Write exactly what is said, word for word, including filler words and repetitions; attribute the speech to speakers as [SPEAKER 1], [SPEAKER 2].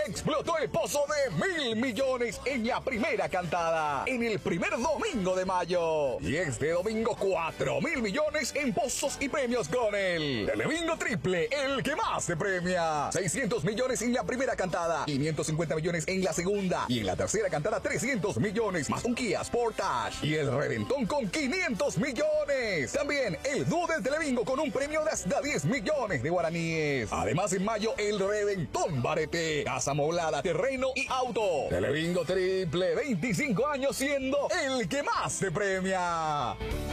[SPEAKER 1] explotó el pozo de mil millones en la primera cantada, en el primer domingo de mayo. Y este domingo, cuatro mil millones en pozos y premios con el Telebingo Triple, el que más te premia. seiscientos millones en la primera cantada, quinientos cincuenta millones en la segunda, y en la tercera cantada trescientos millones, más un Kia Sportage. Y el reventón con quinientos millones. También el dúo del Telebingo con un premio de hasta diez millones de guaraníes. Además, en mayo, el reventón Barete, casa moblada, terreno y auto. Telebingo Triple, veinticinco años siendo el que más te premia.